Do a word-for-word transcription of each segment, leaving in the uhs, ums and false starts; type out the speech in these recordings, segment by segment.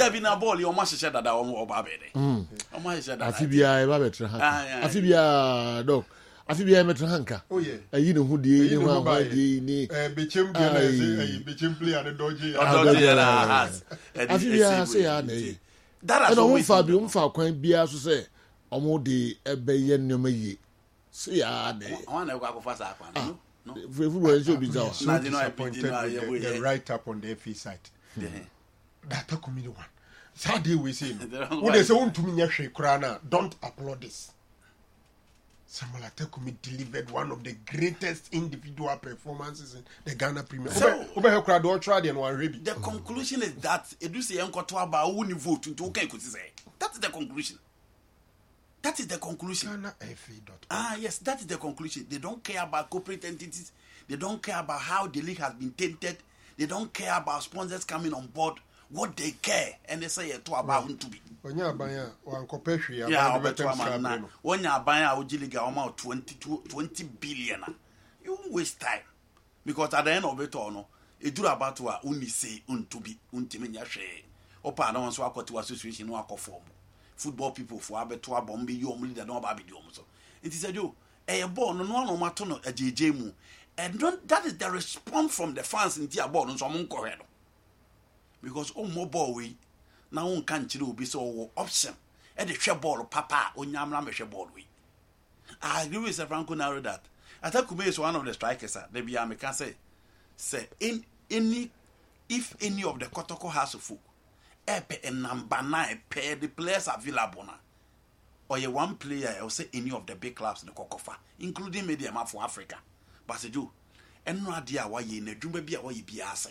David na ball you must share that o ba be de. Mm. O ma share that. Afibia e ba betre ha. Afibia dog. Afibia metre hanka. Oh yeah. Ayi ne hu die ni ho ha die ni. Eh bechem dia na say ayi bechem player the dodgy. Dodgy na. Afibia say ya na yi. That is always Fabio mfa kwan bia so say omo de ebeye nnoma yi. Say ya na yi. I want to go akwa sa akwa no. No. Everywhere is be down. So disappointed with the, the write up on the F A site. That a comedy one. How do we say? What they say to me krana, don't applaud this. Samuel Atekumi delivered one of the greatest individual performances in the Ghana Premier. So, the conclusion is that edu say enko to aba who ni vote to okay ko say. That is the conclusion. That is the conclusion. Ghana F A dot com. Ah, yes, that is the conclusion. They don't care about corporate entities. They don't care about how the league has been tainted. They don't care about sponsors coming on board. What they care, and they say to about to be. When you buy one copy, yeah, when you buy a Ojiliga amount twenty billion, you waste time because at the end of it all, no, it do about to only say unto be untimenya share. Opa, no one so I to association no form. Football people for abeto bombi you only that no baby do so. It is a do a ball no one no matter no a J J mu. And don't, that is the response from the fans in the ball on some correct. Because oh more ball we now one can't you be so option. And the share ball papa on yamla share ball we. I agree with Sir Franco Naro that I think Kume is one of the strikers. They be I can say say in any if any of the Kotoko has a foot, epe and number nine pair the players available now. Or you one player or say any of the big clubs in the Kokofa, including Media Map for Africa. But I do, and no idea why you in a dream be away be aside.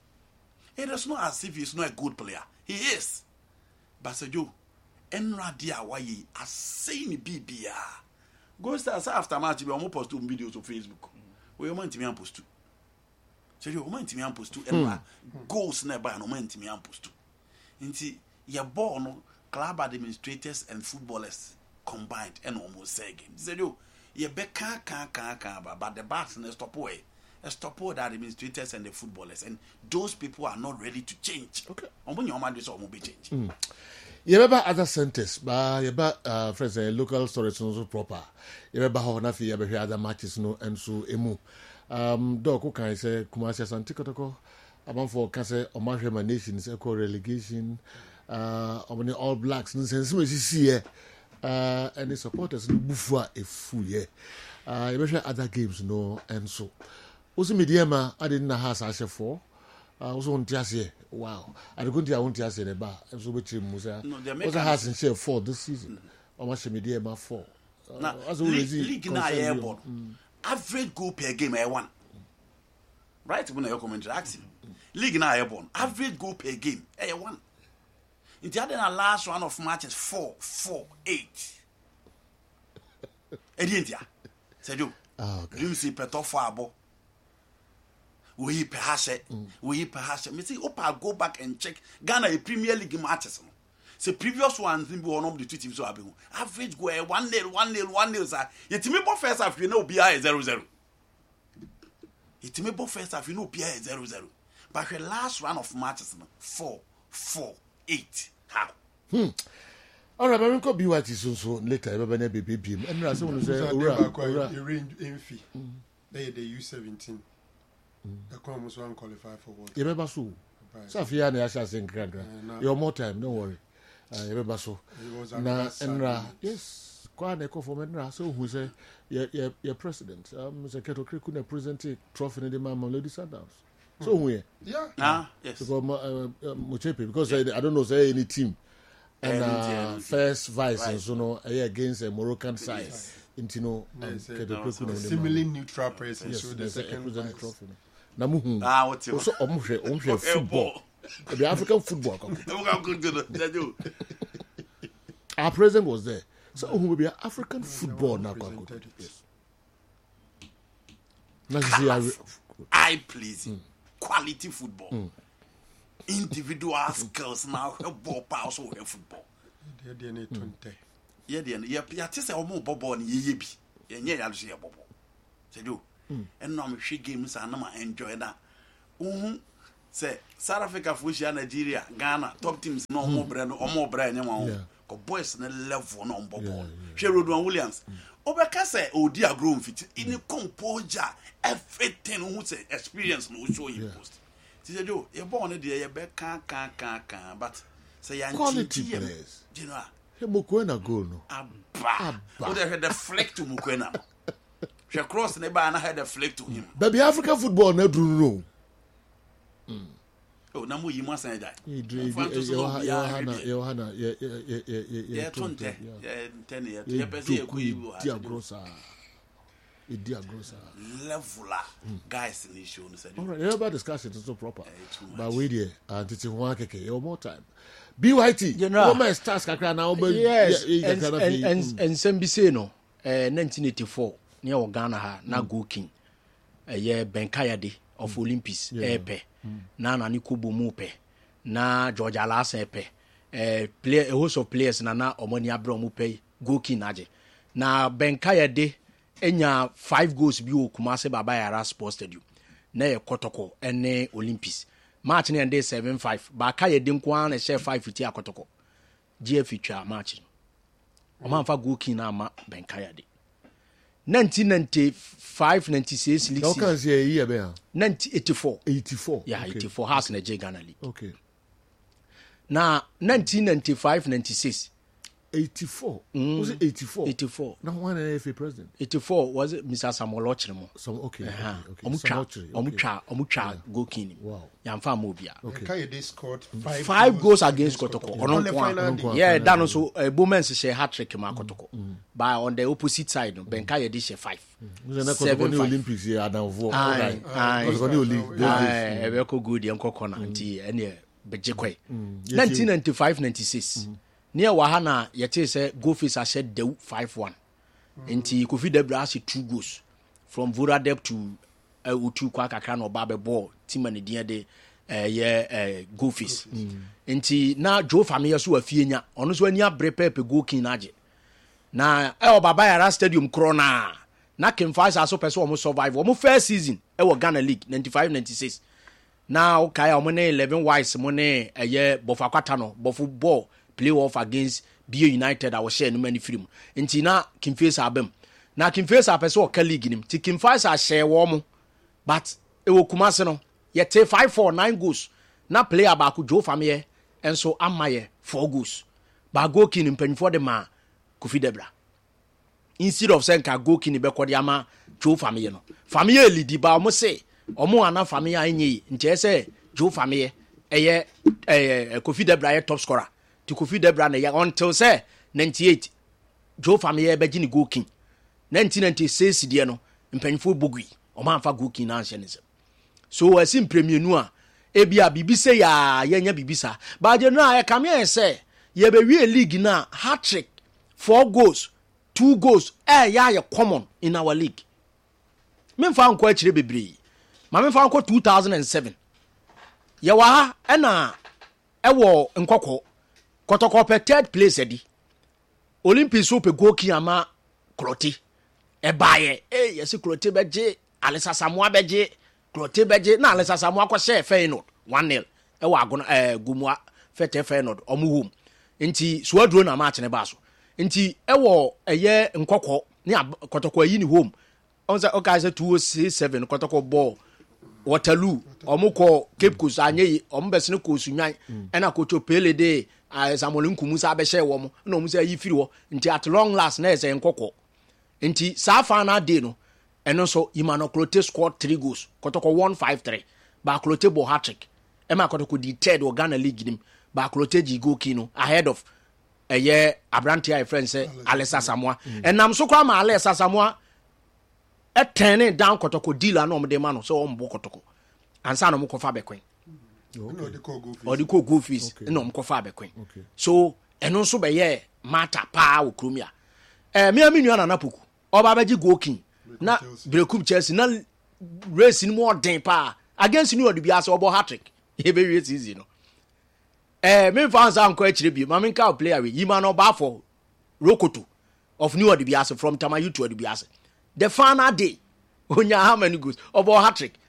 It is not as if he's not a good player. He is. But I do, and no idea why he as saying B B R. Go start after match, we almost post two videos on Facebook. We want to me and post two. So you want me and post two, and goals never no man to me and post two. Into your born club administrators and footballers combined and almost say again. So you. You be can can can can but the backs and stop away. Stop all the administrators and the footballers, and those people are not ready to change. Okay. On when your mind is all be change. Mm. You remember other centers, but you remember uh friends uh, local stories no so proper. You remember how na fi you be other matches no and so emu. Um dog who can say Kumasi Asante Kotoko about for can say Omahwema Nations equal relegation uh on All Blacks no sense we see here. Uh, and the supporters no bufua a full year. Uh, you mentioned other games no and so. Also, Mediama I didn't know how I for. Uh, also on Tiasie. Wow, I don't think I want Tiasie the bar. And so which Musa also has in share four this season. Or much Mediama four. Now, league na airborne. Average goal per game I won. Right when I comment ask league na airborne. Average goal per game I won. In the other last round of matches, four, four, eight. Edientia, said you. You see, Petofabo. We perhaps it. We perhaps it. Me say, Opa, go back and check Ghana a Premier League matches. The previous ones, we were not the two teams. So average go one nil, one nil, one nil. Sir, yet me both first half you know B I zero zero. Yet me both first half you know B I zero zero. But the last round of matches, four, four. Eight. How? Hmm. All right, I'm going to be what is so later. I'm going to be baby. And I want to say, a range in fee. They they use seventeen. The Commons one qualify for what? You remember so? Safia and Asha saying, "You're more time. Don't worry." You remember so? Na Enra, yes. Quite a for Enra. So who say, "Your your president, um, Mister Keto Krikune presented trophy in the Mamma Lady Sundowns." So we yeah ah yes because uh, uh, Mochepe because yeah. I, I don't know say any team and uh, first vice and so no uh, against a Moroccan side yes. into no similarly neutral person yes, so the second trophy na muhu ah what you so omhwe omhwe football the African football our president was there so who will be African football now yes eye pleasing quality football. Mm. Individual skills now help ball pass over football. Yeah, they need twenty. Yeah, they yeah, yeah, just a more bubble and ye be. Yeah, I'll see a bubble. Say do. And now we games and I enjoy that. Um, say South Africa Fushia Nigeria Ghana top teams no more brand or more brand anyone ko boys na level no mbobo hwe Rodwan Williams obeka say odi agro fit in composure everything who say experience no show you post say jo you born there you be kan kan kan kan but say yan quality players you know he Mokoena goal no abba o dey head deflect to Mokoena she cross ne ba na head deflect to him baby African football na duru no mm oh na mo yi mo san ja Yohana Yohana ye ye ye ye ye tonte ye ten ye ye pese ye ku yi diagrosa e diagrosa leveler guys in show no say all right about discussion is so proper but we there and titi ho akeke you more time B Y T woman stars kakra na oba yes and and and some be say no eh nineteen eighty-four near Ghana ha na go king eh ye Benkayade of Olympics epe na na ni Kobo mu pe na George Alasa pe eh play a host of players na na omoni abro mu pe go king age na Benkayade enya five goals bi o Kumase Baba Yara Sports Stadium na e Kotoko ene Olympics match ne ende seven five ba Kayade nko an na share five fifty akotoko G F twa match o man fa go king na ma Benkayade nineteen ninety-five ninety-six league season. How can say year be? nineteen eighty-four. eighty-four. Yeah, okay. eighty-four has in the Ghana League. Okay. Now nineteen ninety-five ninety-six. eighty-four. Mm. Was it eighty-four? eighty-four. Now one N F A president. eighty-four was it Mister Samuel Ochirimo. Some okay. Uh-huh. Okay. Omucha, Omucha, Omucha go king. Wow. Yamfa Mobia. Okay. Kayode scored five, five goals, goals against Kotoko. On the final day. Yeah, that also a Bowman's share hat trick ma Kotoko. But on the opposite side, Benkayade share five. Seven five. Olympics here Adam four. Aye. Aye. Aye. Aye. Very good yanko kona nti ene bejekwe. nineteen ninety-five ninety-six. Near Wahana yete say go face said de five one. Nti Kofi Debra has two goals from Voradeb to uh, Utu Kwakakra no Babe ball team and the de eh yeah go face. Nti na Joe Famia so afie nya ono so ania brepe pe go king age. Na e Baba Yara Stadium krona na King Files aso person omo survive omo first season e wo Ghana League ninety-five ninety-six. Na okay omo na eleven wise mo ne eye Bofa Kwata no Bofu ball play off against B A United I was share no many film nti na King Files abem na King Files apeso o ka league nim ti King Files a share wo mo but e wo Kumase no ye te five four nine goals na player ba ku Joe Famie enso amaye four goals ba go king mpanfo de ma Kofi Debra instead of saying ka go king be kodi ama Joe Famie no Famie lead ba omo say omo ana Famie anyi nti say Joe Famie eye eh Kofi Debra ye top scorer ti Kofi Debra na ya until say ninety-eight Joe Famie be gini go king nineteen ninety-six die no mpanfo bogui omo anfa go king na anhye ne so asim premier nu a ebia bibise ya yenya bibisa ba je no a come here say ye be we league na hat trick four goals two goals eh ya ye common in our league me fa anko akire bebre ma me fa anko two thousand seven ye wa ha e na e wo nkokko Kotoko pe third place edi Olympics so pe go ki ama Kloti e baye eh yesi Kloti beje Alisa Samoa beje Kloti beje na Alisa Samoa ko share Feyenoord one nil e wa agono eh gumua fete Feyenoord omu home nti suaduro na match ne baso nti e wo eye nkokko ni Kotoko ayi ni home on say okay say two oh six seven Kotoko ball Waterloo omuko Cape Coast anyi ombesene ko sunwan e na kocho pele de a Samuel Nkumusa be share wo mo na omusa yi firi wo nti at long last na ese nkokko nti sa fa na de no eno so Imano Klote scored three goals Kotoko one five three ba Klote bo hat trick e ma Kotoko di third o Ghana League nim ba Klote ji go kino ahead of eye Abrante ai friend say Alisa Samoa enam so kwa ma Alisa Samoa e turn down Kotoko deal na omde ma no so o mbo Kotoko ansa no mo kofa bekwen or the co go fees no mkofa bekwen so eno so be ye mata pa wo kromia eh me aminu na napoku oba beji go king na brekum Chelsea na race ni more den pa against new odi biasa obo hat trick e be race easy no eh me fans anko akire bi ma me nka player we yima no ba for Rokoto of new odi biasa from Tamayu to odi biasa the final day onya how many goals obo hat trick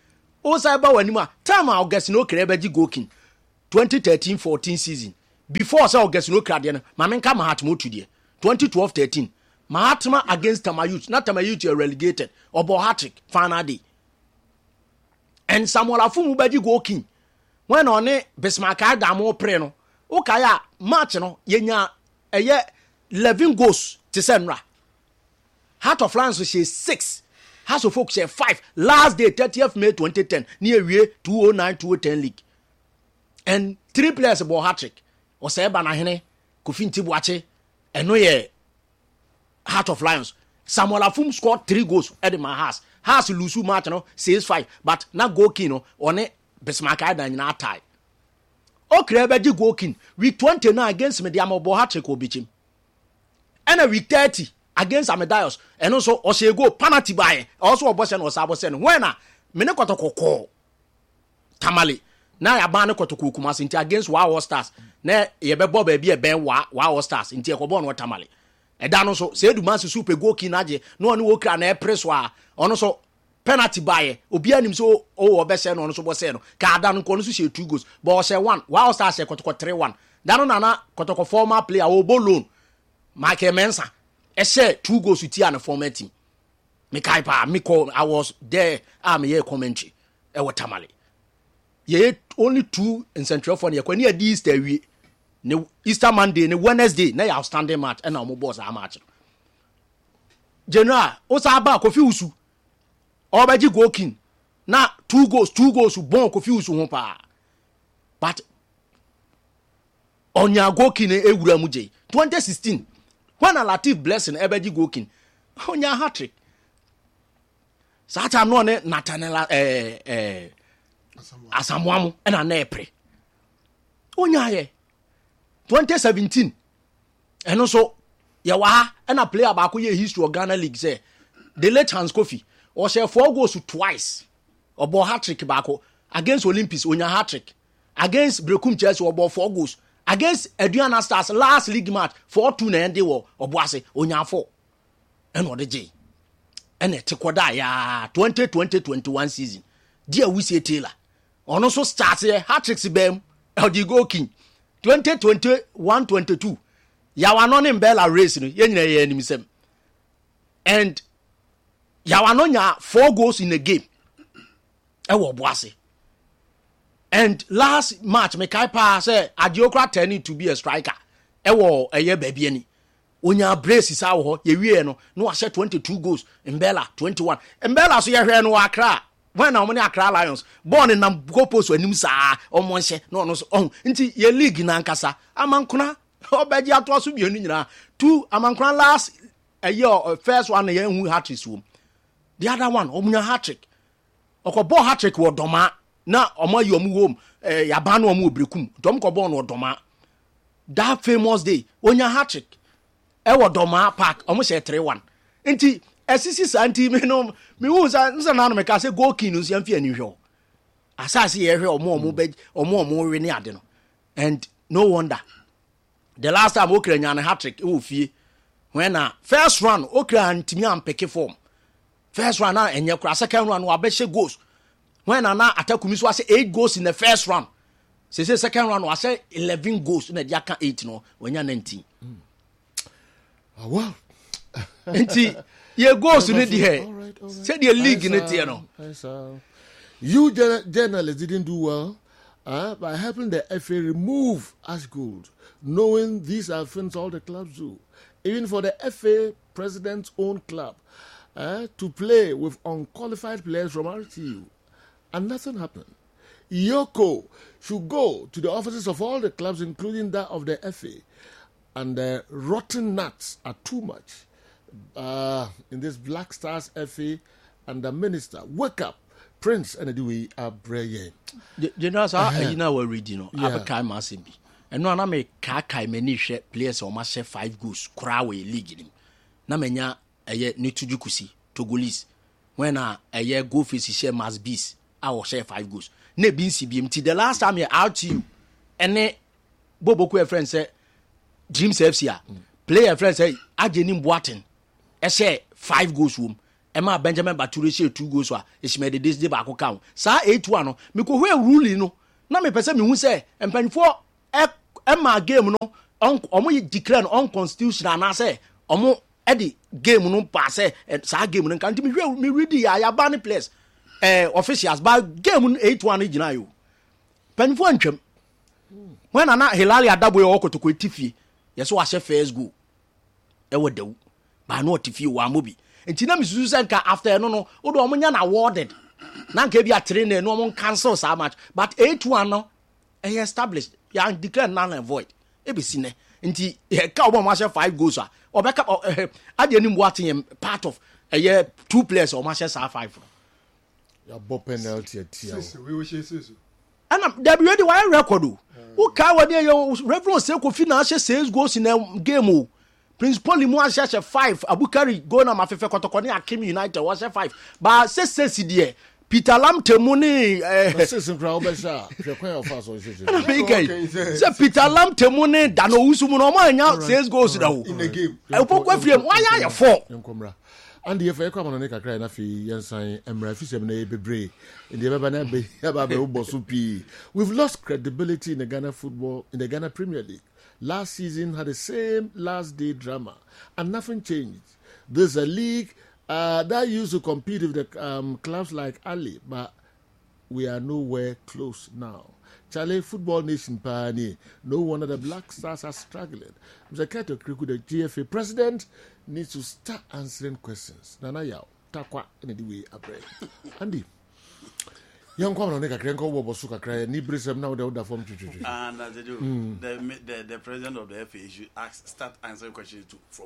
o say ba wanima time August no kra beji goalkeeper twenty thirteen fourteen season before say August no kra de no ma menka Mahatma to de twenty twelve thirteen Mahatma against Tamayut not Tamayut are relegated obo hat-trick final day and Samuel Afumu beji goalkeeper when on Bismarck Adamo pre no o kaya match no yenya eye eleven goals to Senra Heart of Lions she six House of Folk she five last day thirtieth May twenty ten near we two oh nine two oh ten league and three players about hat-trick o say ba na hene Kofi Ntibuache eno ye Heart of Lions Samuel Afum scored three goals at my house house lose match no six five but na goal king no on Bismarck Island na tie o krebe di goal king week twenty na against Mediama about hat-trick obichim and a week thirty against Amedios and also Osego penalty by also Obosen or Sabosen when a Menekotoko Tamale na ya ban Kotoku Kumas into against Wow Stars na yebebo baby a ben Wow Stars into Kobon or Tamale and then also say do man super go kinaje no one work na press wa on also penalty by obianim so o Obesen on so Boseno ka dan ko no so she two goals but say one Wow Stars say Kotoko three one dan na na Kotoko former player Obolon Michael Mensah I said two goals with Tiana former team. Me kaipa, me call, I was there, I'm a commentary. I was Tamale. Ye only two in Central for the Equania Easter week, Easter Monday, and Wednesday, na outstanding match, and our boss are match. General, Osaba, Kofiusu, Obaji Gokin, na two goals, two goals, who bon Kofiusu, but on your Gokin, Ewura Muje, twenty sixteen. When a Latif blessing Ebeji Gokin, on your hat trick. Sata no ne Natanela eh eh Asamoamu and a nepre. Onyaye twenty seventeen. And also Yawa and a player back with history of Ghana League say the late Hans Kofi or share four goals to twice or bo hat trick back against Olympics on your hat trick against Brekum Chelsea or bo four goals. Against Adriana Stars last league match four two na ende wo oboase onya four eno de je ene tekoda ya twenty twenty twenty-one season dia we say Taylor ono so start here hat-tricks bem el go king twenty twenty-one twenty-two ya wano ne Mbella race no ye nyina ye anim sem and ya wano nya four goals in a game e wo oboase. And last match, me kai pa say Adiokra turning to be a striker. Ewo eye baby ani. Onya brace isa wo ye wie no, no ahye twenty-two goals, Mbella twenty-one. Mbella so ye hwe no Accra. When na omni Accra Lions, born na gopo so anim saa, omo nhye no no so on. Nti ye league na nkasa. Amankuna obeji ato so bienu nyina. Two amankuna last a year first one ye hu hat-trick so. The other one omunya hat-trick. Okobo hat-trick wo doma. Na omo yi omu home eh yaba na omu obrekum dom ko bon no doma that famous day onya hat-trick e wo doma park omo she three one enti esisi santi me no me hu sa nsa na no me ka say goal king no siam fi ani hwe asase ye hwe omo omo be omo omo we ni ade no and no wonder the last time okra nya na hat-trick e wo fie when na first run okra ntimi ampeke form first run na enye kra second run wa be she goals. When Anna Atakumi so I say eight goals in the first round. Say say second round I say eleven goals in the Jaka eight no when you're nineteen. Mm. Oh wow. Enti ye goals in the here. Say the league in it you know. You journalists didn't do well uh, by helping the F A remove Ash Gold, knowing these are things all the clubs do. Even for the F A president's own club uh, to play with unqualified players from R T U. And nothing happened. Yoko should go to the offices of all the clubs, including that of the F A. And the rotten nuts are too much uh, in this Black Stars F A and the minister. Wake up, Prince and Ediwe Abreye. You know, so you know what we reading. I have a kai massive. And no, I make kai many players or must five goals. Krawe league. Na menya a ye need to jukusi Togolese. When a year go face share must be. I will share five goals. Ne bin C B M T. The last time you out to you, and ne Bobo Kwe friend say, Dreams F C A. Player friend say, I didn't boating. I say five goals room. Emma Benjamin Baturi share two goals wa Ishmael this day back account sa eight one no me ko hwe rule no na me pese me hu say empanfo Emma game no omo declare no unconstitutional na say omo e di game no pass sa game no kan me hwe me read ya ya ban players eh officials ba game no eight one gina yo panfo antwam when na Hilali Adabo yo okotoko tifie yeso wa she first goal e wo dawu ba no tifie wa mobi enti na misusu senka after no no wo do omunya na awarded na nka bi atrene no omo cancel sa match but eight one no e established ya declare null and void e be sine enti e ka omo ma she five goals a obeka ade ni mbo aten part of e two players o ma she sa five ya bo penalty atia we we she so ana w dey why record o who ka we dey reference say Kofi na she six goals in a game o Prince Paul mu a she five Abukari go na mafefe kotokoni Akim United was five but say say si there Peter Lam Temuni eh six nkra obesha hwekwan of us so say Peter Lam Temuni Dano Usumu no mo anya six goals da o in the game e pokwa frame why ya four yankomra and the fa kwa no kakra na fi yensan emra fisem na bebre in the baba na be baba be ubosu pi. We've lost credibility in the Ghana football in the Ghana Premier League. Last season had the same last day drama and nothing changed. There's a league uh, that used to compete with the um, clubs like Ali, but we are nowhere close now. Charlie, football nation pioneer. No wonder the Black Stars are struggling. Mister Kato Kriku, the G F A president, needs to start answering questions. Nana Yao, Takwa, in the way I pray. Andy. Young Kwame Neka Krenko Wobosuka Cry, Nibrisem now the other form. And as they do, mm. the, the the president of the F A should ask, start answering questions to, from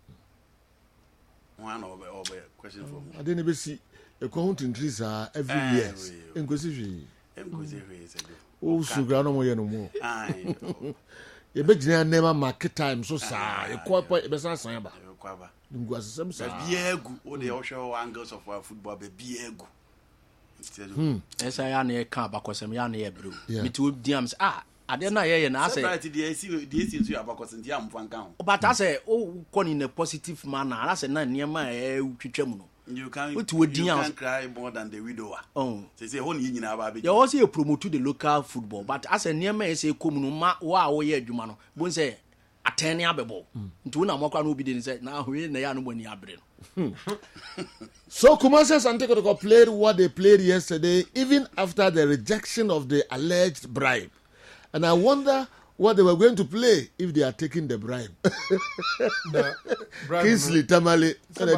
who? One of the questions from who? I didn't even see a count increase every uh, year. Inquisition. Oh, Sugar no more. I know. You bet you never market time so sa. You quite a better sign. You go as some say, Biegu, or the offshore angles of our football, be Biegu. Hmm. Esa ya na ka abakosem ya na ye bro. Me to diams ah ade na ye ye na say. Right the see the see to abakosem dia amfan kan. But I say oh kon in a positive manner. I say na niam e twetwa mu no. You can you can cry more than the widower. Oh. Say say ho ni nyina ba be. You also promote the local football but I say niam e say kom no ma wa wo ye adwuma no. Bon say atene abebo. Nti na mokwa no bi dey say na ho na ya no boni abre no. So Kumasi Asante Kotoko played what they played yesterday, even after the rejection of the alleged bribe. And I wonder what they were going to play if they are taking the bribe. Kingsley Tamale,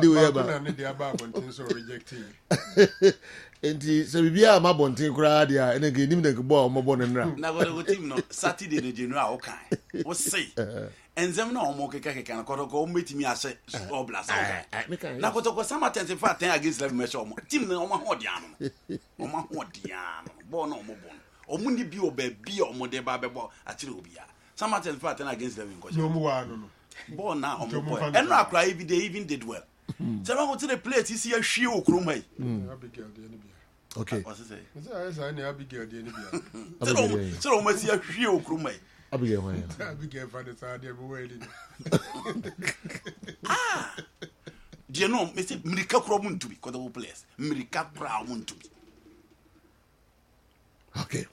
and he said, "We are my bonting crowd here, and again, him the ball, my bonnet now." Now, what team no Saturday the general okay? What say? And them no more can go meet me as a blast. Now, what was some attempts if I think against them measure team no more hodiano. Oh, my hodiano, born no more born. Or Mundi be or be or more de babble at Chilubia. Some attempts if I think against them in no more. Born now, and not cry if they even did well. Someone go to the place, you see a shield, Krumay. Okay. What's it say? It's a Abigail, the enemy. So, almost see a shield, Krumay. Abigail, Abigail, father, wedding. Ah, do you know, Mister Mirika Kromun to be Kodabu place? Mirika Kromun to be. Okay.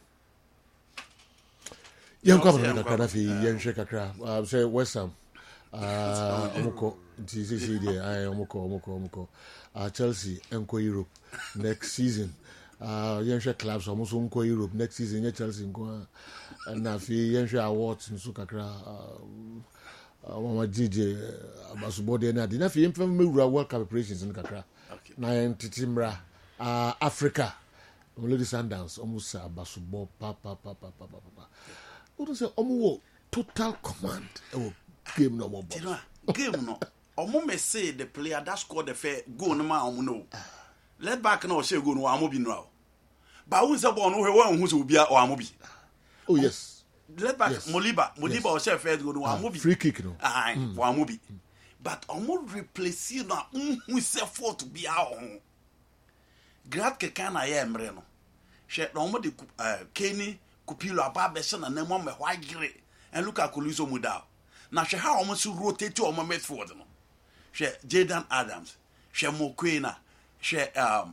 Young Kwame Kadafi, Young Shekakra, say West Ham. Uh, Omoko, T C C D, I Omoko, Omoko, Omoko. Uh, Chelsea, Enko Europe next season. Uh, Young clubs almost Enko Europe next season. Yeah, Chelsea Enko. And now fi Young awards in Sukakra. Uh, Mama G J, Basubodi and Adi. Now fi Young World Cup preparations in Kakra. Now Titimra, uh, Africa. Lady Sundowns almost uh, Basubo, papa, papa, papa, papa. What is it? Omo total command. Oh, game no more. Game no. Omo may say the player that scored the fair go no ma omo no. Let back no say go no amobi no. But who say born who who who be or amobi. Oh yes. Let back yes. Moliba, Moliba or say fair go no amobi. Free kick no. Ah, for amobi. But omo replace na who say for to be our own. Grad kekana ye mre no. She no mo de Kenny Kupilo ababesha na nemo me hwagire and look at Koluso Mudao. Na she how almost rotate to omo midfield no. She Jaden Adams, she Mokwena, hwɛ um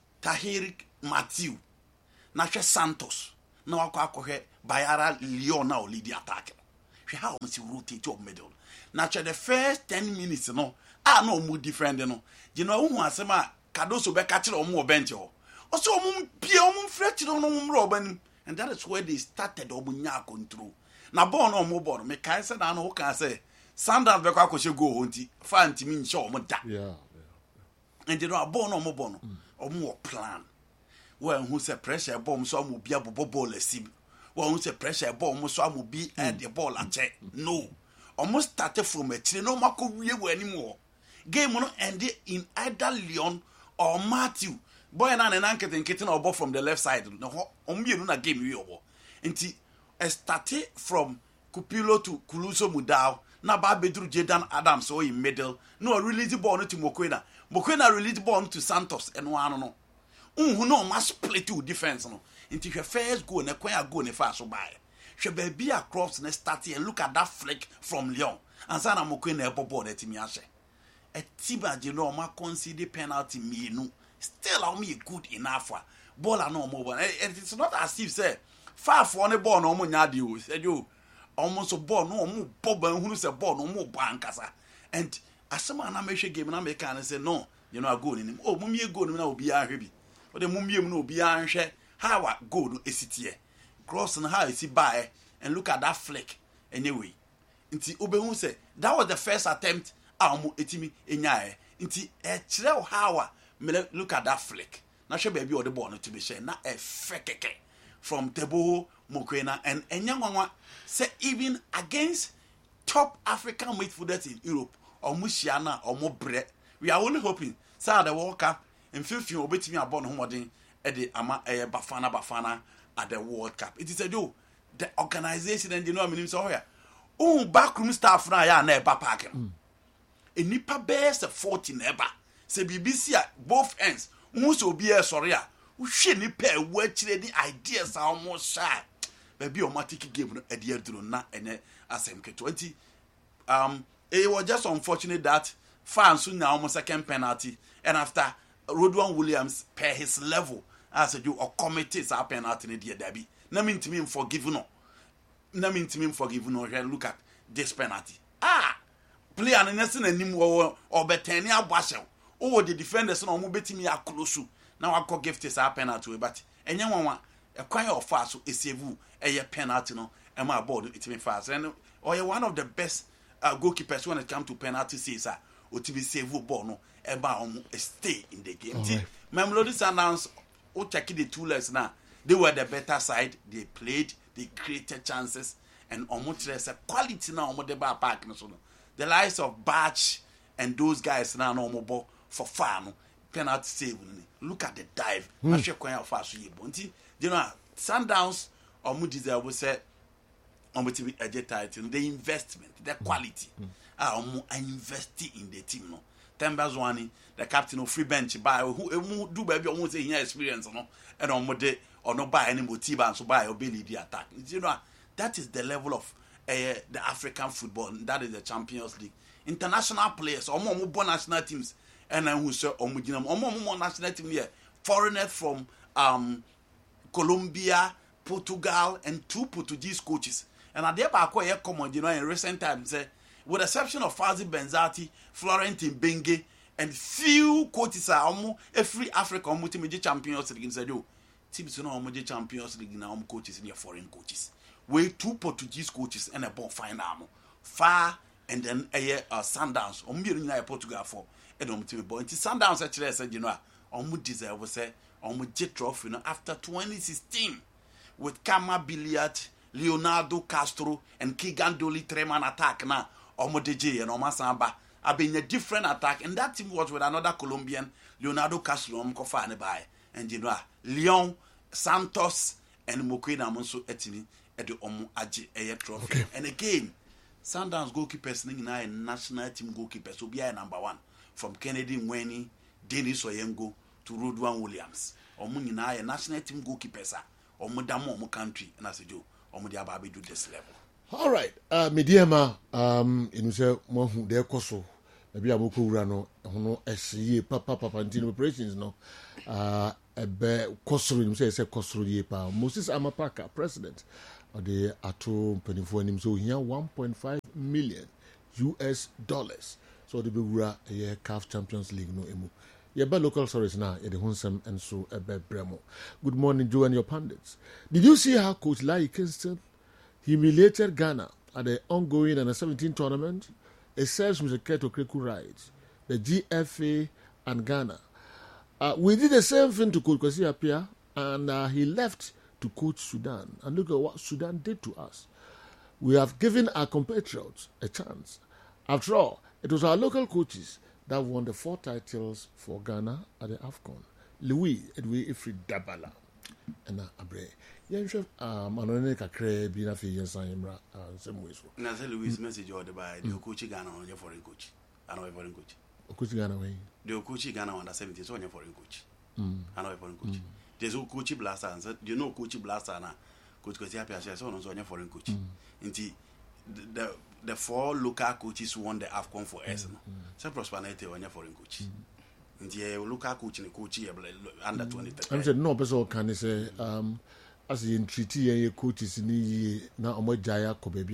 Tahir Matthew na hwɛ Santos na wakɔ akɔhwɛ Bayara Leon na lead attack hwɛ how much rotate up middle na hwɛ the first ten minutes no ah no mu different no you know who asɛm a Cardoso be catch on more bench ho also omu pie omu fresh no no mu roban and that is where they started omu nya control na ball no omu ball me kai say na no who can say Sanders be kwa kwose go ho nti fa ntimi nche omu da yeah and you know ball no omu ball no omu plan when who say pressure ball so omu bia bobo ball asim when who say pressure ball omu so omu bi and the ball ache no almost started from a three no mako wie we anymore game no ended in either Leon or Matthew boy na na nkete nkete na obo from the left side no omienu na game we obo nti started from Kupilo to Kuluso Mudao na ba bedru Jordan Adams so in middle no release ball no to Mokoena Mokoena release ball to Santos and one no unhu no ma split to defense no nti hwe first goal na kwan goal ne fa so bae hwe ba bi across na start and look at that flick from Leon and sana Mokoena e ball na timi ahye a tiba jeno ma concede penalty mienu still am me good enough ball no more but it's not as if say far for the ball no mo nya de o say yo almost ball no mo bob ban hunu say ball no mo bankasa and asema na mehwe game na make an say no you know a goal ni oh mumie goal ni na obi a hwe bi o de mumie mu na obi a nhwe how a goal no esitie cross na how esi by and look at that flick anyway nti obehu say that was the first attempt amu etimi enyae nti e kire how a look at that flick na hwe ba bi o de ball no to be share na e fekeke from Tebo Mokoena and enyanwanwa say even against top African midfielders in Europe omuhia na omobre we are only hoping say the World Cup in fifteen obetimi abon ho modern e de ama e bafana bafana at the World Cup it is a do the organization and you know meaning so here oh backroom staff na ya na e ba park no enipa best forty never say B B C both ends who so be e sorry a uhwe nipa e wo akire di ideas a almost shy baby automatic game no e de aduro na ene asem ke twenty um it was just unfortunate that fans now almost second penalty and after Rodwan Williams per his level as a do or committee sa penalty ne de dabi na mean to me forgive no na mean to me forgive no look at this penalty ah player no nese na nim wo obetani abwashew o the defenders no mo betimi akolosu na wakọ gift sa penalty but enye nwanwa ekwan ya ofa so esevu eye penalty no e ma ball itimi fast and or one of the best uh, goalkeepers when it come to penalty saves ah otibi save ball no e ba omo stay in the game. Right. Mamelodi Sundowns o check the two legs now they were the better side, they played, they created chances and omo tres quality now omo de ba park no so no the likes of Batch and those guys now no omo ball for far no penalty save. Look at the dive. Mm. I share of fast you know Sundowns or Moody deserve say on the title, the investment, the quality. Mm. Mm. I invested in the team. No, Tembers one, the captain of free bench by who do baby almost a year experience no, and on Mode or no buy any motive and so buy or Billy the attack. You know that is the level of uh, the African football. That is the Champions League. International players or more more national teams. And then who say omujinam omo national team here foreigners from um Colombia, Portugal and two Portuguese coaches and are there back here common you know in recent times say with the exception of Fazi Benzati, Florentin Bengue and few coaches are omo every Africa omo team Champions League say do teams no omo Champions League na omo coaches in your foreign coaches we two Portuguese coaches and a ball final far and then a uh, Sundowns omo you know Portugal for and um to boy until Sundowns actually said you know omu deserve say omu jet trophy you know after twenty sixteen with Kama Billiard, Leonardo Castro and Keegan Dolly three-man attack now omu D J and Omar Samba have been a different attack and that team was with another Colombian Leonardo Castro omu kofa ne by and you know Leon Santos and Mokoena Monso etini edu omu aje eye trophy okay. And again Sundowns goalkeepers na national team goalkeepers so be number one from Kennedy Ngweni, Dennis Oyengo to Rodwan Williams. Omu nyina ye national team goalkeepers are omu damo omu country and as you omu dia ba do this level. All right. Uh Mediema um inu se mo hu de koso ebi aboko wura no hono ehye papa papa ntin operations no uh ebe kosoro nim say say kosoro ye pa Moses Amapaka president of the ato penifo anim so here one point five million U S dollars so the be wura ye C A F Champions League no emu ye be local stories now ye the hunsem and so ebe bremo. Good morning Joe and your pundits. Did you see how coach Larry Kingston humiliated Ghana at the ongoing under seventeen tournament? It serves Mister Keto Kriku rights, the G F A and Ghana. Uh, we did the same thing to Coach Kwesi Appiah, and uh, he left to coach Sudan. And look at what Sudan did to us. We have given our compatriots a chance. After all, it was our local coaches that won the four titles for Ghana at the AFCON. Louis Edwe Ifri Dabala and Abre. Yenchef um anone kakre bi na fi yensan yemra nsem we so. Na say Louis message order by the coach Ghana on your foreign coach. I know a foreign coach. Coach Ghana way. The coach Ghana under seventeen so on your foreign coach. Mm. I know a foreign coach. There's a coach Blaster and said you know coach Blaster na coach Kwesi Appiah say so on your foreign coach. Nti the the four local coaches won the AFCON for us. So prosperity on your foreign coach. Nti local coach ni coach under twenty-three. I'm said no person can say um as in treaty ye coaches ni na omo jaya ko baby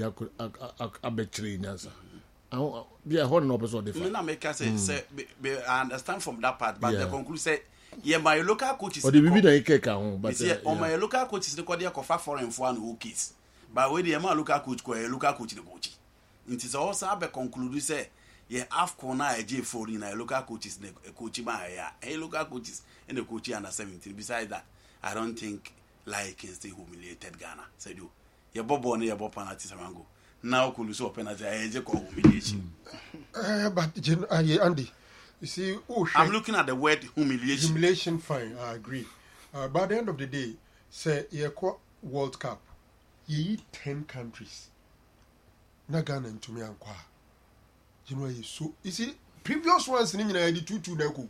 abetri nyansa ah be a no person dey me na make say say I understand from that part but yeah. The conclude say yeah my local coaches or the bibi na ike ka ho but yeah on my local coaches dey ko dey ko fa foreign for and who kids but we dey my local coach ko local coach dey coach it is also be conclude say yeah AFCON na eje foreign na local coaches dey coach ma ya hey local coaches and the coach under seventeen besides that I don't think like Kingston humiliated Ghana. Said you, your bobo on your bob penalty sarango. Now could lose penalty. I just call humiliation. Uh, but uh, Andy, you see, oh, I'm looking at the word humiliation. Humiliation, fine, I agree. Uh, by the end of the day, say you World Cup, you eat ten countries. Na Ghana and to me and you know, so you see, previous ones in India, the two two neku.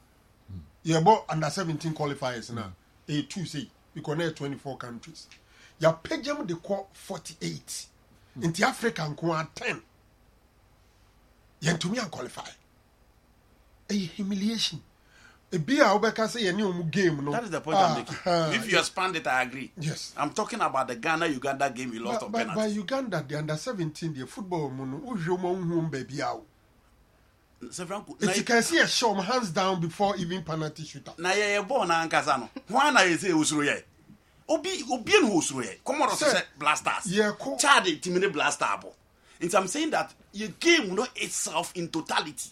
You about under seventeen qualifiers now. A two say. We connect twenty-four countries. Ya page them the call forty-eight. Mm. In the African kwa ten. Yen to me and qualify. A humiliation. A beer obeka say a new game. No? That is the point ah, I'm making. Uh, if you expand it, I agree. Yes. I'm talking about the Ghana Uganda game you lost but, on but, penalty. By Uganda, the under seventeen, the football mono, ujomo baby out. If you can see a show hands down before even penalty shooter. Na ye born na nkasa no. Why na ye say usuro ye? Obi obi en usuro ye. Come on say blasters. Yeah, cool. Chad timine blaster abo. And I'm saying that your game no itself in totality.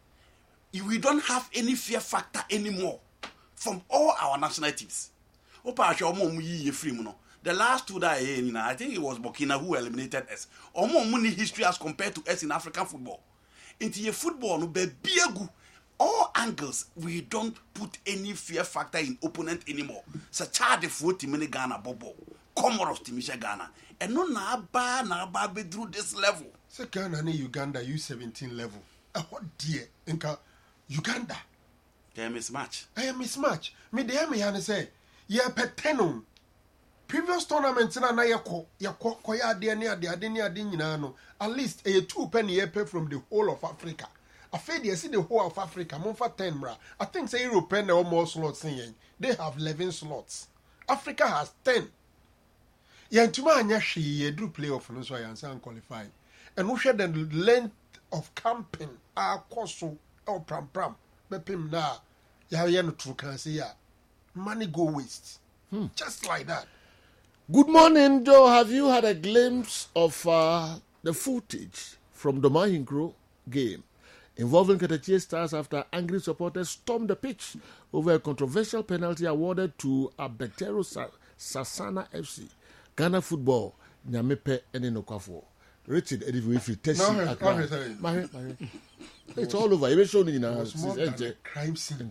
We don't have any fear factor anymore from all our national teams. Opa sho mo mu yi free mu no. The last two that I think it was Burkina who eliminated us. Omo money history as compared to us in African football. Into your football, no be biagu. All angles, we don't put any fear factor in opponent anymore. Such a the foot in Ghana, Bobo, Comoros Timisha Ghana, and no na ba na ba be through this level. So Ghana ni Uganda U seventeen level. Ah, what dear, Inka Uganda. They mismatch. I am mismatch. Me de me yana say, ye petenum. Previous tournaments na na yako yako koya ade ne ade ade ne ade nyina no at least a two penny pay from the whole of Africa. I feel they see the whole of Africa mon for ten mra. I think say Europe and more slots in. They have eleven slots. Africa has ten. Yantuma anya hwe ye do playoff no so yansan qualify. And we share the length of camping a koso el pram pram bepim na ya ya no true can say ya money go waste. Hmm. Just like that. Good morning, Joe. Have you had a glimpse of uh, the footage from the Mahinkro game involving Katachi Stars after angry supporters stormed the pitch over a controversial penalty awarded to Abetero Sasana F C? Ghana football, Nyamepe Enenokwafo. Richard Edifu Tesi Accra. It's all over. Even shown in our crime scene.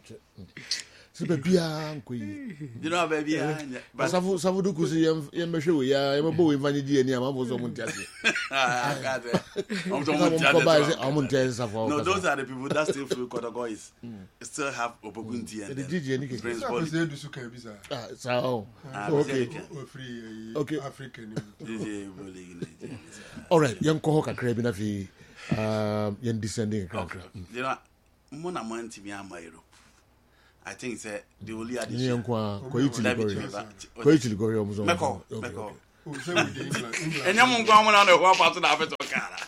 Baby, you know, baby, but some some do kusi yam yam show ya yam bo invani di eni am so mun tiase. Ah, God. No, those are the people that still feel Kotoko is still have opportunity and the D J ni Prince Bobby do so can be sir. Ah, so okay. Free okay. African. D J Bowling. All right, young ko kakra bi na fi um yen descending Okay. You know, Mona Monty me am Europe. I think say the only Ni addition. kwa kwa Italy go. Chelsea. Kwa Italy go yo muzo. Meko, Okay, Meko. okay. Oh, say with the England, England. Enya mun kwa mo na no wa pa to na afeto kara.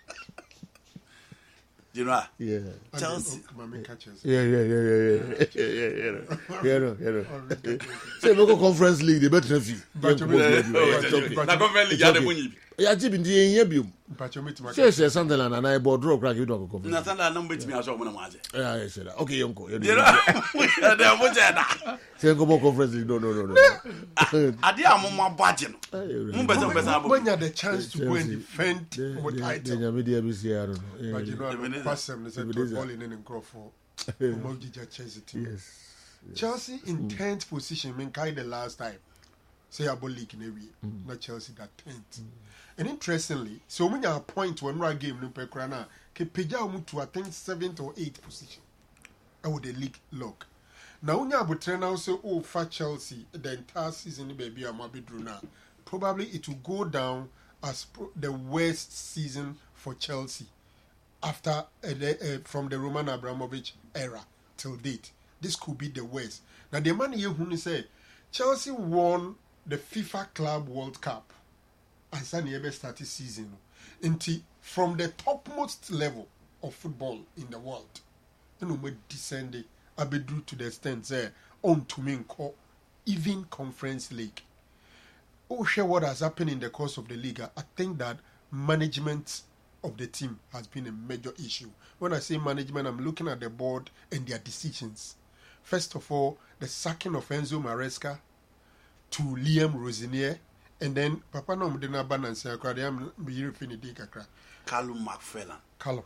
You know, Yeah. And then, Chelsea. oh, Mami catches. Yeah, yeah, yeah, yeah, yeah, yeah, yeah, yeah, yeah, no, yeah, no. Say, we go conference league, they better have you. But you Yeah, mean- yeah, Oh, it's okay. but- na go friendly It's ya de okay. bunyi. Yeah, Jim, in the end, you. But you meet my Say, say, Sunderland and I bought draw crack, you don't go Na conference. sanda na mbeti mi aso mo na mo aje. Yeah, I said that. Okay, Yonko. You know, they mo je na. Say, go more conference league. No, no, no, no. Ade amoma baje no. Mun be se be sa when abo. you had the chance to go and Chelsea. defend with The title. media B C, I don't know. But you Yeah, know, Ebenezer. pass them, they said, Ebenezer. ball in and grow for Umogija Chelsea team. yes. Chelsea in tenth position, mean kind the last time. Say about league in every not Chelsea that tenth. And interestingly, so when you point when we game no pekrana, ke peja mu to I think seventh or eighth position. I would the league lock. Now when you have train now say oh for Chelsea the entire season baby I'm a bit now. Probably it will go down as pro- the worst season for Chelsea after uh, the, uh, from the Roman Abramovich era till date. This could be the worst. Now the man here who say Chelsea won the FIFA Club World Cup and Sunny ever started season until from the topmost level of football in the world. You know, we descended abedu to the extent say on to me call even Conference League. Oh, share what has happened in the course of the league. I think that management of the team has been a major issue. When I say management, I'm looking at the board and their decisions. First of all, the sacking of Enzo Maresca to Liam Rosenier, and then Papa no mdena balance ya kwa am European di kakra. Callum McFarlane. Callum.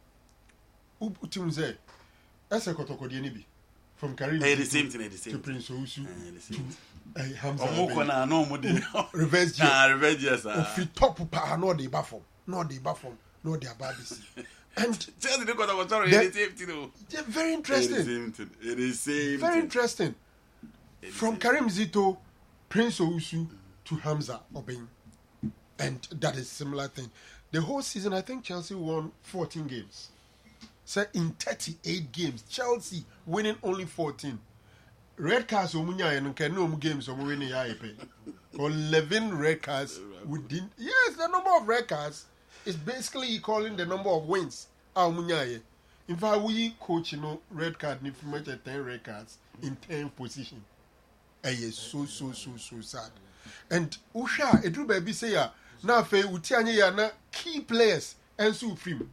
U utim ze. Ese kotoko di bi from Karim Eh, the same thing, eh, the to same. Prince Owusu Eh, the to same. eh, Hamza. Omo ko Abedi. na no mo de. Reverse J. Na revenge yes. Ofi top pa no dey back from. No dey back from. No dey ababisi. And Chelsea dey go to sorry, The- the same thing o. they're very It is interesting. same thing. It is same Very thing. interesting. It is From same. Karim Zito, Prince Owusu to Hamza Obeng. And that is similar thing. The whole season, I think Chelsea won fourteen games. So in thirty-eight games, Chelsea winning only fourteen. Red cards, Omunya and no games, Omu winning eleven red cards within. Yes, the number of red cards is basically equaling the number of wins. Omunya. In fact, we coach, you know, red card, if you make ten red cards in ten position. Eh, yes, so, so, so, so sad. And Usha, Edru baby say ya, na fe utianye ya na key players and so film.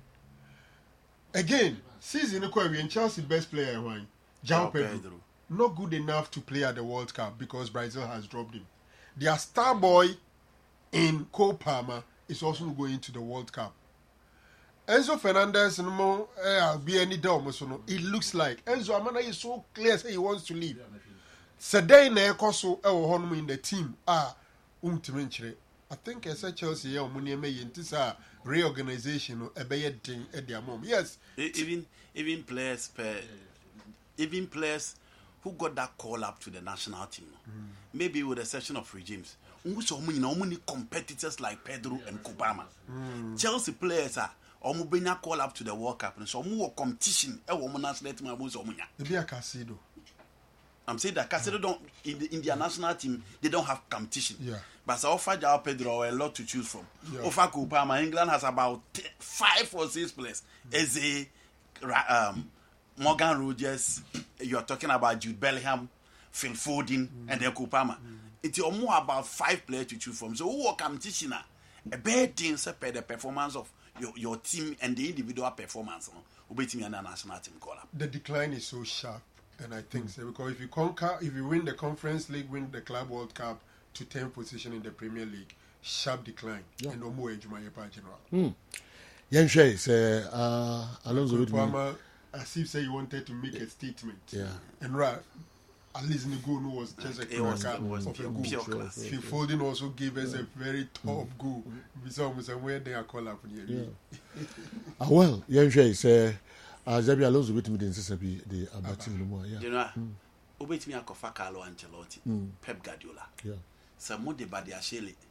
Again, season we in Chelsea best player one, João João Pedro, Pedro. not good enough to play at the World Cup because Brazil has dropped him. Their star boy in Cole Palmer is also going to the World Cup. Enzo Fernandez, no more, eh, be any dome, so no. It looks like Enzo Amana is so clear, say he wants to leave. Sedai na ekoso e wo hono in the team ah umtime nkyere. I think as Chelsea ya omunye me yentisa reorganization no ebeye den e dia mom. Yes, E- Even even players per even players who got that call up to the national team. no? Maybe with a session of regimes. Who so many no many competitors like Pedro and Kubama. Chelsea players are omu benya call up to the World Cup. So omu wo competition e wo mo national team abu so omunya. e be Casido. I'm saying that Casado don't in, the, in their national team they don't have competition. Yeah. But so offer João Pedro a lot to choose from. Yeah. Offer Kupama, England has about t- five or six players. Eze, Ra- um, Morgan Rogers. You're talking about Jude Bellingham, Phil Foden, and then Kupama. It's more about five players to choose from. So who are competition? A bad thing per the performance of your, your team and the individual performance. Who beat me and the national team call up. The decline is so sharp, and I think so because if you conquer, if you win the Conference League, win the Club World Cup to tenth position in the Premier League, sharp decline, and no more ejuma yepa general. Yenshey say uh Alonso with me. Palmer, as if say he wanted to make a statement. Yeah. And right, at least the goal was just a It was, cracker it was of a pure, goal. pure class. Phil Foden also gave us a very top goal. We saw where they are called up here. Yeah. Ah well, Yenshey say uh Zabi Alonso with me the Sabi the Abati no yeah. You know, who beat me a Carlo Ancelotti, Pep Guardiola. Yeah. Some more de Badia Shelley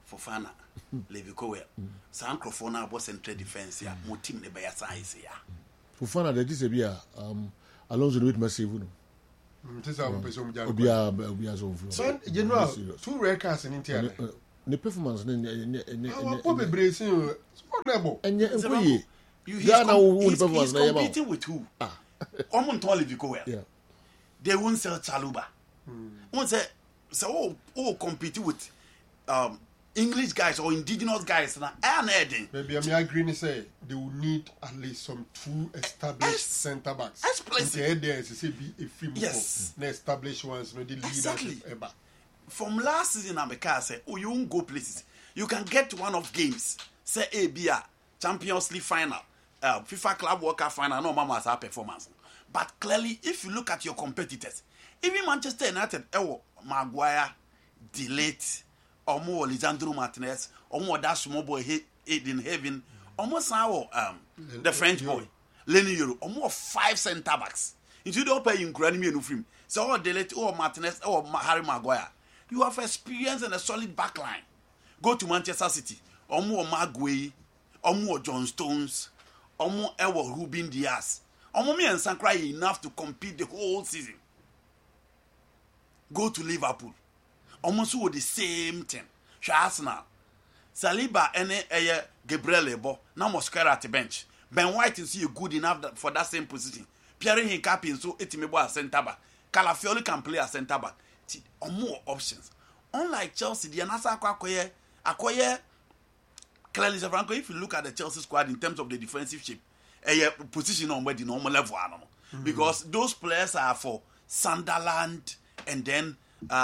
Fofana, Levi Kowe, San Crofona was central defense, yeah, more team the bear size, yeah. Fofana, there is a beer, um, Alonso with massive. Obia, Obia, so, you know, two records in India. The performance, and you he's competing with who? Ah, Omon Levi Kowe. Yeah. They won't sell Chaluba. Won't say, so, oh, compete with um, English guys or indigenous guys. And Edding. Maybe I'm agreeing to say they will need at least some two established yes. centre backs. Yes, yes. Established ones, no, the exactly. Ever. From last season, I'm a say, oh, you won't go places. You can get one of games, say A B A, Champions League final, uh, FIFA Club World Cup final, no mama has performance. But clearly, if you look at your competitors, even Manchester United, Ewo, Maguire, Delete, or more Lisandro Martinez, or more that small boy in heaven, almost our um the French boy, Lenny Euro, or more five centre backs. If you don't pay in Granny and Ufrim, so or Delete or Martinez or Harry Maguire, you have experience and a solid back line. Go to Manchester City, or more Maguire, or more John Stones, or more Ewo Ruben Diaz. Omomi and Sankra enough to compete the whole season. Go to Liverpool. Almost with the same thing. Arsenal. Saliba and a Gabriel Ebo. Now Mosquera at the bench. Ben White is you good enough for that same position. Pierre Hincapin so etimebo as centre back. Calafiori can play as centre back. Or more options. Unlike Chelsea, the Anasa Akwaye, Akwaye, clearly Franco, if you look at the Chelsea squad in terms of the defensive shape, a position on where the normal level mm-hmm. because those players are for Sunderland and then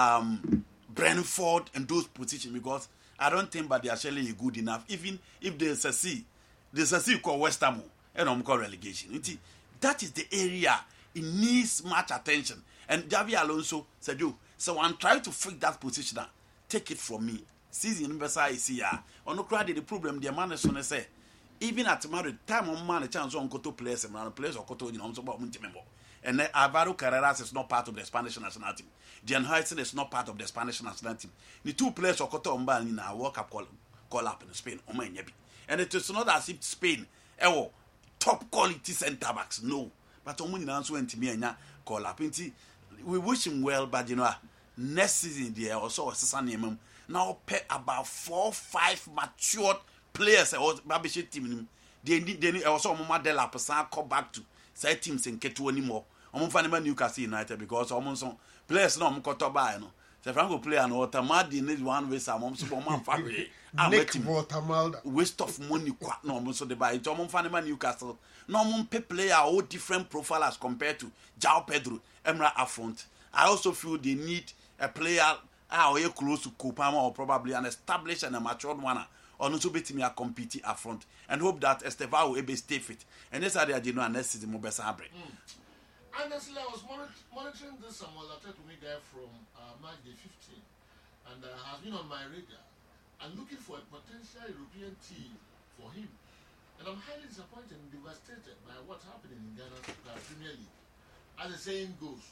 um, Brentford and those positions because I don't think but they are actually good enough. Even if they succeed, they succeed call West Ham and I'm call relegation. That is the area it needs much attention. And Javi Alonso said, "You so I'm trying to fix that position. Take it from me. Season Invesa is here. On the crowd, the problem the man is gonna say." Even at married time on man a chance on Koto players and run players or Koto in Omso Muntimemo. And then Alvaro Carreras is not part of the Spanish national team. Jan Heisen is not part of the Spanish national team. The two players or Koto Omban in our World Cup call, call up in Spain, Oma Nyebi. And it is not as if Spain, oh, top quality centre backs, no. But Omun answer went to me and call up. We wish him well, but you know, next season there also a Sasan now pay about four, five matured players or Babisha team, they need they need also Mama Della Pasa come back to say teams in Ketu anymore. I'm fanima Newcastle United because almost players no Mkotoba no. Say Franco play and Watermad need one way some mom superman family. Nick Watermad waste of money quite no so they buy it. I'm fanima Newcastle. No mom pay player all different profile as compared to João Pedro, Emra Affront. I also feel they need a player ah or close to Kopama or probably an established and a matured one. On also bet me a compete up front and hope that Esteva will be stay fit. And that's how they are doing next season more better break. Honestly, I was monitoring this Samuel Atetumi guy from uh, match day fifteen and uh, has been on my radar and looking for a potential European team for him. And I'm highly disappointed and devastated by what's happening in Ghana's uh, Premier League. As the saying goes.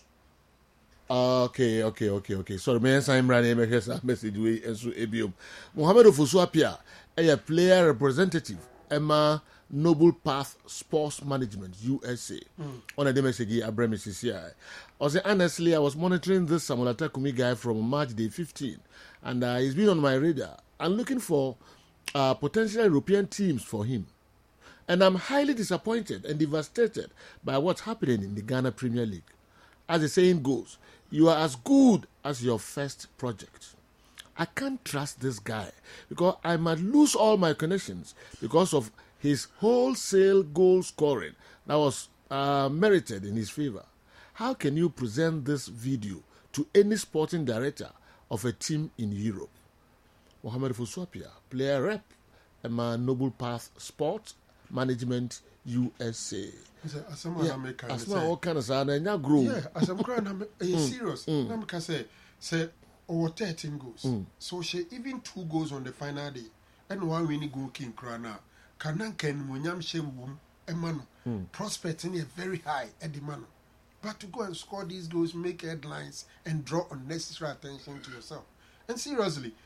Okay, okay, okay, okay. Sorry, me and I'm running a message way and so Abium. Mohamed Ofosuapia, a player representative, Emma Noble Path Sports Management, U S A. Mm. On a message, Abraham C C I. Also, honestly, I was monitoring this Samuel Atakumi guy from March day fifteen, and uh, he's been on my radar. I'm looking for uh, potential European teams for him. And I'm highly disappointed and devastated by what's happening in the Ghana Premier League. As the saying goes, you are as good as your first project. I can't trust this guy because I might lose all my connections because of his wholesale goal scoring that was uh, merited in his favor. How can you present this video to any sporting director of a team in Europe? Mohamed Fosuapia, player rep, Emma Noble Path Sports Management, U S A. Asama yeah. America. Asama all kind of sana nya grow. Yeah, asama kran na serious. Na me ka say say over thirteen goals. Mm. So she even two goals on the final day. And one winning goal king krana. Kanan ken munyam shembum emano. Prospect in very high at the man. But to go and score these goals, make headlines and draw unnecessary attention to yourself. And seriously,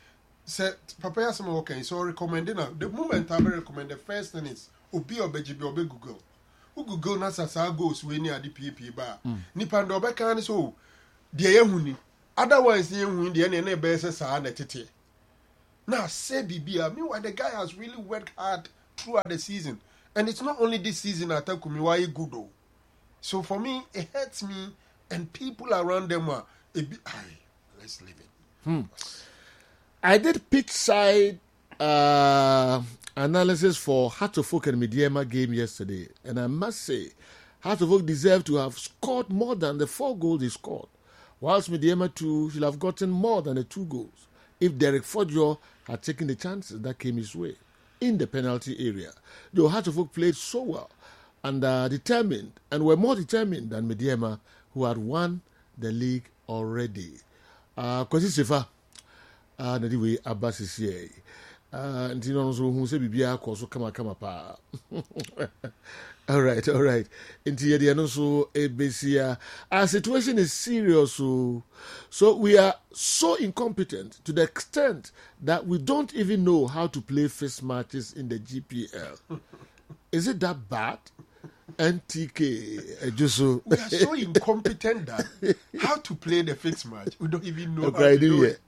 Say, Papa Yasama, okay, so recommending now. The moment I recommend, the first thing is Obi or Beji or Be Google. Who Google Nasa goes when near the P P bar. Nipan do Becan so, dear Yahuni. Otherwise, the Yahuni, the N N bases are on the tete. Now, say Bibia, meanwhile, the guy has really worked hard throughout the season. And it's not only this season at Takumiwai Gudo. So for me, it hurts me, and people around them are a bit. Aye, let's leave it. Hmm. I did pitch side uh, analysis for Hearts of Oak and Mediema game yesterday, and I must say, Hearts of Oak deserved to have scored more than the four goals they scored, whilst Mediema too should have gotten more than the two goals if Derek Fodio had taken the chances that came his way in the penalty area. Though Hearts of Oak played so well and uh, determined, and were more determined than Mediema, who had won the league already. Uh, Kwesi Sefa, uh, na diwe abasisi ye. Uh, Ntino nso hu se bibia ko so kama kama pa. All right, all right. Inti ye de no so ebesia. Our situation is serious, so so we are so incompetent to the extent that we don't even know how to play first matches in the G P L. Is it that bad? N T K, uh, just so we are so incompetent that how to play the fixed match, we don't even know okay, how to do it.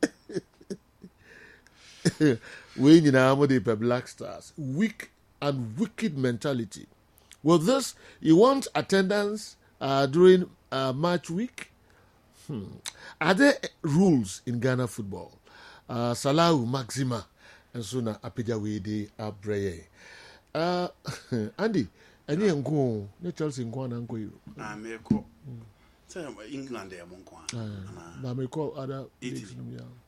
We in the Black Stars, weak and wicked mentality. With this, you want attendance uh, during uh, match week? Hmm. Are there rules in Ghana football? Uh, Salahu Maxima and Suna Apija Wede Abreye. Uh, Andy. Any uncle, no Chelsea in Kwan and Koyu. I may call England, they are Monqua. I may call other.